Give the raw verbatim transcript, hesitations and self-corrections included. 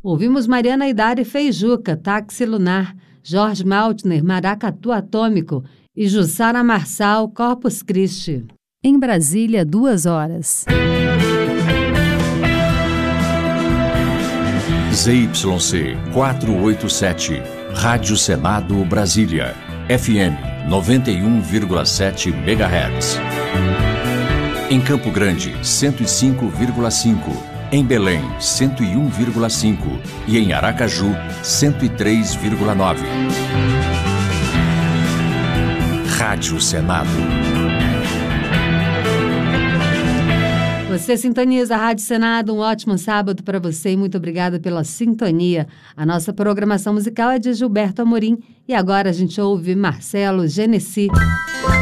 Ouvimos Mariana Idari Feijuca, Táxi Lunar, Jorge Maltner, Maracatu Atômico e Jussara Marçal, Corpus Christi. Em Brasília, duas horas. Z Y C quatrocentos e oitenta e sete, Rádio Senado Brasília, F M noventa e um vírgula sete megahertz. Em Campo Grande, cento e cinco vírgula cinco. Em Belém, cento e um vírgula cinco. E em Aracaju, cento e três vírgula nove. Rádio Senado. Você sintoniza a Rádio Senado, um ótimo sábado para você e muito obrigada pela sintonia. A nossa programação musical é de Gilberto Amorim e agora a gente ouve Marcelo Genesi.